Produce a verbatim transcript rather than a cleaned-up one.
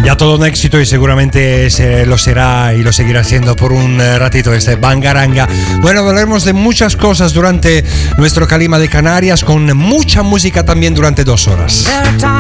Ya todo un éxito y seguramente se lo será y lo seguirá siendo por un ratito este Bangaranga. Bueno, hablaremos de muchas cosas durante nuestro Calima de Canarias, con mucha música también durante dos horas.